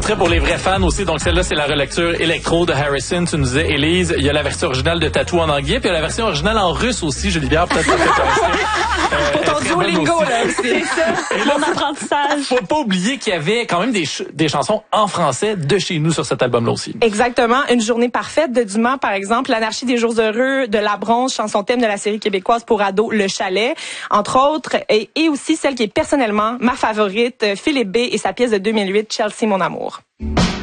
extrait pour les vrais fans aussi. Donc celle-là, c'est la relecture électro de Harrison. Tu nous disais, Élise, il y a la version originale de Tattoo en anglais, puis il y a la version originale en russe aussi. Julie Biard, peut-être que tu pour ton Duolingo, là, c'est ça. Et là, mon apprentissage. Faut pas oublier qu'il y avait quand même des chansons en français de chez nous sur cet album-là aussi. Exactement. Une journée parfaite de Dumas, par exemple. L'anarchie des jours heureux de La Bronze, chanson thème de la série québécoise pour ados, Le Chalet, entre autres. Et aussi celle qui est personnellement ma favorite, Philippe B et sa pièce de 2008, Chelsea, mon amour.